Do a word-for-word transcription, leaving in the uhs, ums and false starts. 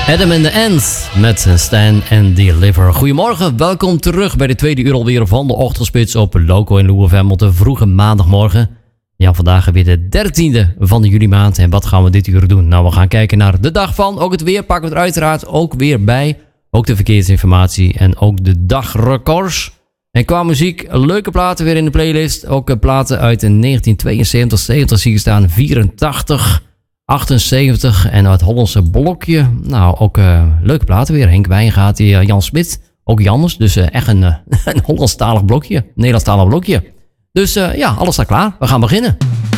Adam and the Ants met Stand and Deliver. Goedemorgen, welkom terug bij de tweede uur alweer van de Ochtendspits op Loco en Lou F M op de vroege maandagmorgen. Ja, vandaag weer de dertiende van de juli maand. En wat gaan we dit uur doen? Nou, we gaan kijken naar de dag van. Ook het weer pakken we er uiteraard ook weer bij. Ook de verkeersinformatie en ook de dagrecords. En qua muziek, leuke platen weer in de playlist. Ook platen uit negentien tweeënzeventig, zeventig zie je staan, vierentachtig, achtenzeventig en het Hollandse blokje. Nou, ook uh, leuke platen weer. Henk Wijngaard, uh, Jan Smit, ook Jannes. Dus uh, echt een, uh, een Hollandstalig blokje, Nederlandstalig blokje. Dus uh, ja, alles staat klaar. We gaan beginnen.